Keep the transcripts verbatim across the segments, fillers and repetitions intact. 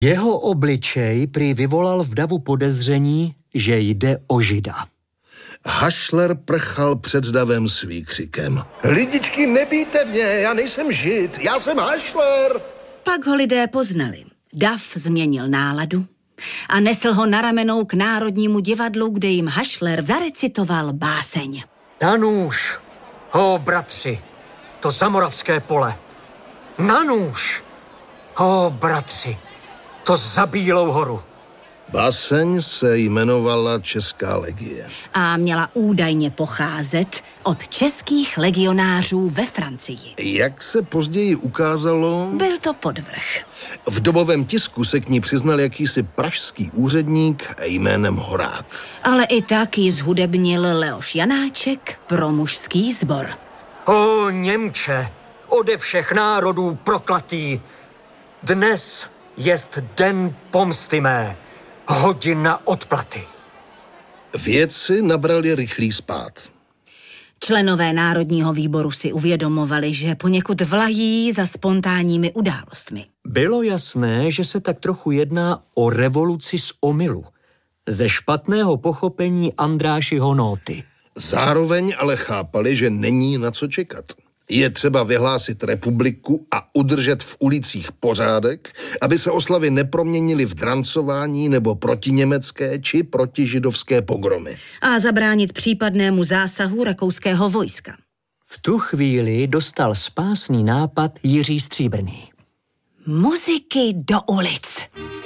Jeho obličej prý vyvolal v davu podezření, že jde o Žida. Hašler prchal před davem s výkřikem. Lidičky, nebijte mě, já nejsem Žid, já jsem Hašler. Pak ho lidé poznali. Dav změnil náladu a nesl ho na ramenou k Národnímu divadlu, kde jim Hašler zarecitoval báseň. Na nůž, ho bratři, to zamoravské pole. Na nůž, ho bratři, to za Bílou horu. Báseň se jmenovala Česká legie. A měla údajně pocházet od českých legionářů ve Francii. Jak se později ukázalo... Byl to podvrh. V dobovém tisku se k ní přiznal jakýsi pražský úředník jménem Horák. Ale i tak ji zhudebnil Leoš Janáček pro mužský sbor. O Němče, ode všech národů proklatý, dnes jest den pomsty mé, hodina odplaty. Vědci nabrali rychlý spád. Členové Národního výboru si uvědomovali, že poněkud vlají za spontánními událostmi. Bylo jasné, že se tak trochu jedná o revoluci z omylu, ze špatného pochopení Andrášiho nóty. Zároveň ale chápali, že není na co čekat. Je třeba vyhlásit republiku a udržet v ulicích pořádek, aby se oslavy neproměnily v drancování nebo protiněmecké či protižidovské pogromy. A zabránit případnému zásahu rakouského vojska. V tu chvíli dostal spásný nápad Jiří Stříbrný. Muziky do ulic.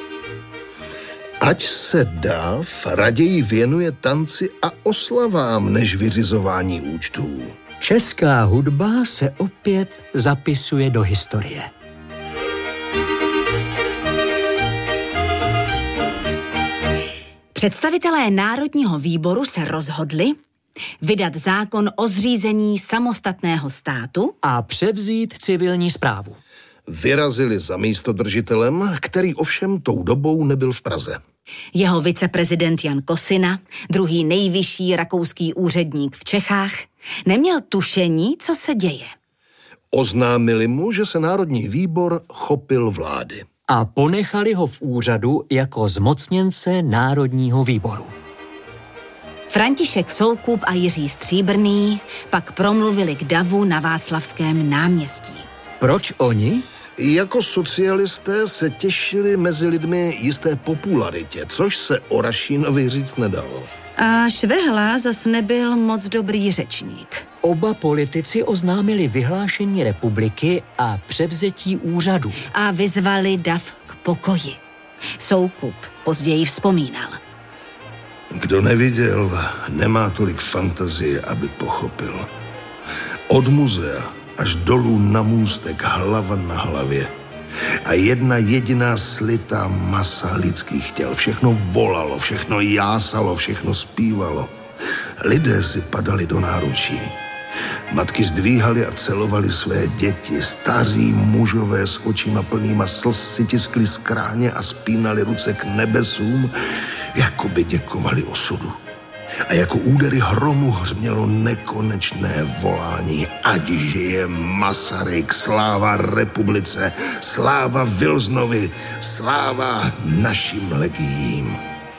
Ať se dáv raději věnuje tanci a oslavám, než vyřizování účtů. Česká hudba se opět zapisuje do historie. Představitelé Národního výboru se rozhodli vydat zákon o zřízení samostatného státu a převzít civilní správu. Vyrazili za místodržitelem, který ovšem tou dobou nebyl v Praze. Jeho viceprezident Jan Kosina, druhý nejvyšší rakouský úředník v Čechách, neměl tušení, co se děje. Oznámili mu, že se Národní výbor chopil vlády. A ponechali ho v úřadu jako zmocněnce Národního výboru. František Soukup a Jiří Stříbrný pak promluvili k davu na Václavském náměstí. Proč oni? Jako socialisté se těšili mezi lidmi jisté popularitě, což se o Rašínovi říct nedalo. A Švehla zas nebyl moc dobrý řečník. Oba politici oznámili vyhlášení republiky a převzetí úřadu. A vyzvali dav k pokoji. Soukup později vzpomínal. Kdo neviděl, nemá tolik fantazie, aby pochopil. Od muzea až dolů na můstek, hlava na hlavě. A jedna jediná slitá masa lidských těl. Všechno volalo, všechno jásalo, všechno zpívalo. Lidé si padali do náručí. Matky zdvíhaly a celovali své děti. Staří mužové s očima plnýma slz si tiskli skráně a spínali ruce k nebesům, jako by děkovali osudu. A jako údery hromu hřmělo nekonečné volání. Ať žije Masaryk, sláva republice, sláva Vilznovi, sláva našim legiím.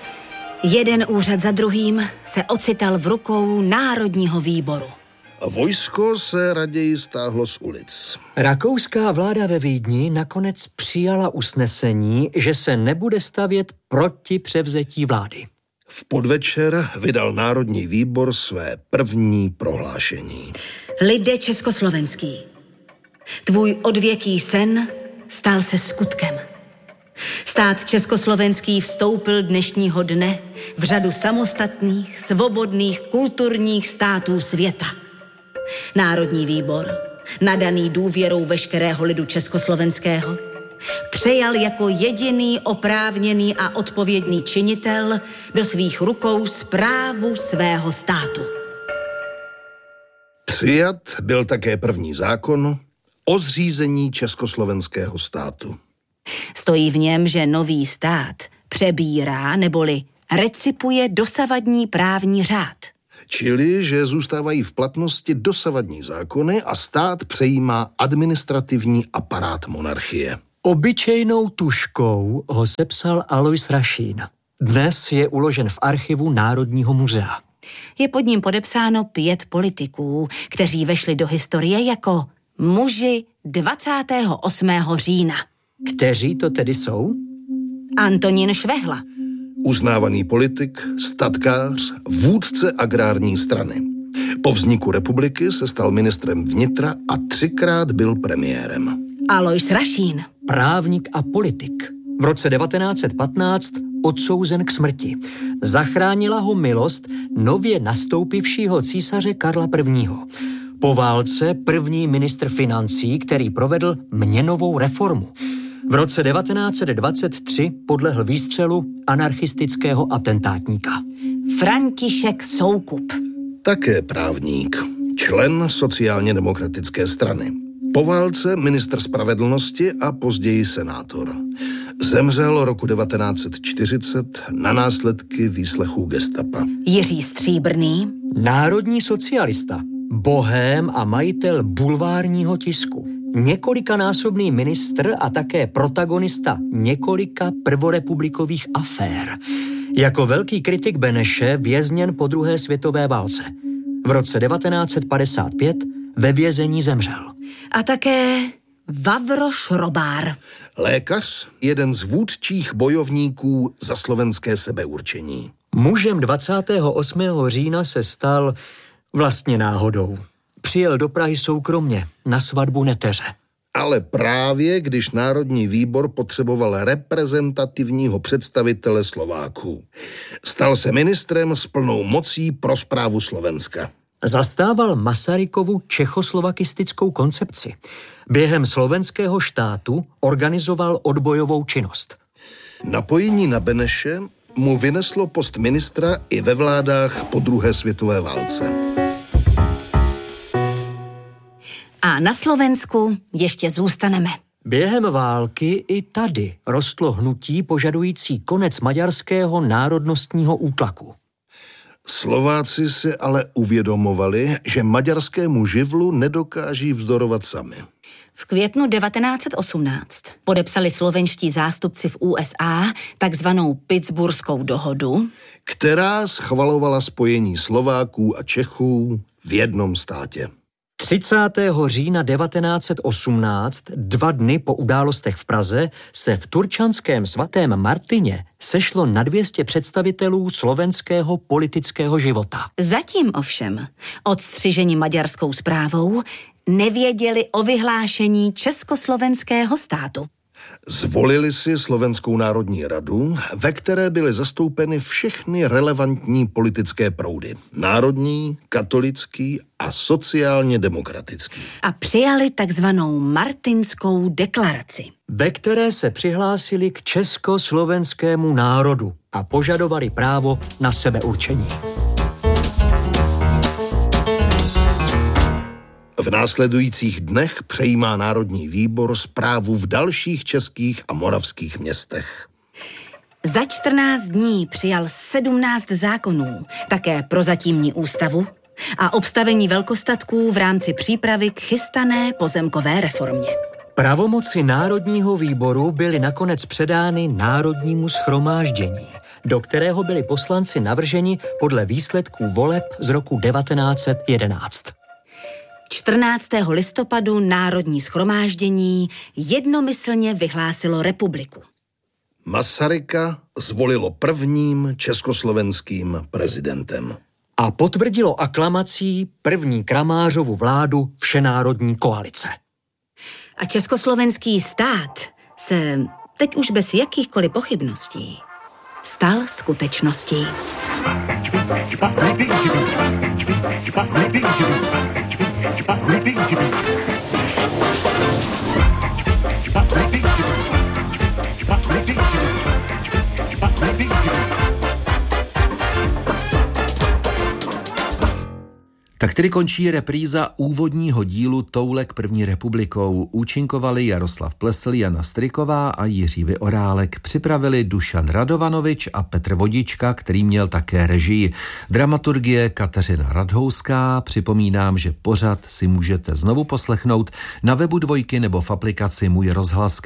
Jeden úřad za druhým se ocital v rukou Národního výboru. A vojsko se raději stáhlo z ulic. Rakouská vláda ve Vídni nakonec přijala usnesení, že se nebude stavět proti převzetí vlády. V podvečer vydal Národní výbor své první prohlášení. Lide československý, tvůj odvěký sen stal se skutkem. Stát československý vstoupil dnešního dne v řadu samostatných, svobodných, kulturních států světa. Národní výbor, nadaný důvěrou veškerého lidu československého, přejal jako jediný oprávněný a odpovědný činitel do svých rukou správu svého státu. Přijat byl také první zákon o zřízení československého státu. Stojí v něm, že nový stát přebírá neboli recipuje dosavadní právní řád. Čili, že zůstávají v platnosti dosavadní zákony a stát přejímá administrativní aparát monarchie. Obyčejnou tužkou ho sepsal Alois Rašín. Dnes je uložen v archivu Národního muzea. Je pod ním podepsáno pět politiků, kteří vešli do historie jako muži dvacátého osmého října. Kteří to tedy jsou? Antonín Švehla. Uznávaný politik, statkář, vůdce agrární strany. Po vzniku republiky se stal ministrem vnitra a třikrát byl premiérem. Alois Rašín. Právník a politik. V roce devatenáct set patnáct odsouzen k smrti. Zachránila ho milost nově nastoupivšího císaře Karla prvního. Po válce první ministr financí, který provedl měnovou reformu. V roce devatenáct set dvacet tři podlehl výstřelu anarchistického atentátníka. František Soukup. Také právník, člen sociálně demokratické strany. Po válce ministr spravedlnosti a později senátor. Zemřel roku devatenáct set čtyřicet na následky výslechů gestapa. Jiří Stříbrný. Národní socialista, bohém a majitel bulvárního tisku. Několikanásobný ministr a také protagonista několika prvorepublikových afér. Jako velký kritik Beneše vězněn po druhé světové válce. V roce devatenáct set padesát pět ve vězení zemřel. A také Vavro Šrobár. Lékař, jeden z vůdčích bojovníků za slovenské sebeurčení. Mužem dvacátého osmého října se stal vlastně náhodou. Přijel do Prahy soukromně na svatbu neteře. Ale právě když Národní výbor potřeboval reprezentativního představitele Slováků. Stal se ministrem s plnou mocí pro správu Slovenska. Zastával Masarykovu čechoslovakistickou koncepci. Během slovenského štátu organizoval odbojovou činnost. Napojení na Beneše mu vyneslo post ministra i ve vládách po druhé světové válce. A na Slovensku ještě zůstaneme. Během války i tady rostlo hnutí požadující konec maďarského národnostního útlaku. Slováci si ale uvědomovali, že maďarskému živlu nedokáží vzdorovat sami. V květnu devatenáct set osmnáct podepsali slovenští zástupci v U S A takzvanou Pittsburghskou dohodu, která schvalovala spojení Slováků a Čechů v jednom státě. třicátého října devatenáct set osmnáct, dva dny po událostech v Praze, se v turčanském svatém Martině sešlo na dvě stě představitelů slovenského politického života. Zatím ovšem, odstřiženi maďarskou správou, nevěděli o vyhlášení československého státu. Zvolili si Slovenskou národní radu, ve které byly zastoupeny všechny relevantní politické proudy. Národní, katolický a sociálně demokratický. A přijali takzvanou Martinskou deklaraci, ve které se přihlásili k československému národu a požadovali právo na sebeurčení. V následujících dnech přejímá Národní výbor správu v dalších českých a moravských městech. Za čtrnáct dní přijal sedmnáct zákonů, také prozatímní ústavu a obstavení velkostatků v rámci přípravy k chystané pozemkové reformě. Pravomoci Národního výboru byly nakonec předány Národnímu shromáždění, do kterého byli poslanci navrženi podle výsledků voleb z roku devatenáct set jedenáct. čtrnáctého listopadu Národní shromáždění jednomyslně vyhlásilo republiku. Masaryka zvolilo prvním československým prezidentem. A potvrdilo aklamací první Kramářovu vládu všenárodní koalice. A československý stát se teď už bez jakýchkoliv pochybností stal skutečností. Tak tedy končí repríza úvodního dílu Toulek první republikou. Účinkovali Jaroslav Plesl, Jana Stryková a Jiří Vyorálek. Připravili Dušan Radovanovič a Petr Vodička, který měl také režii. Dramaturgie Kateřina Radhouská. Připomínám, že pořad si můžete znovu poslechnout na webu Dvojky nebo v aplikaci Můj rozhlas,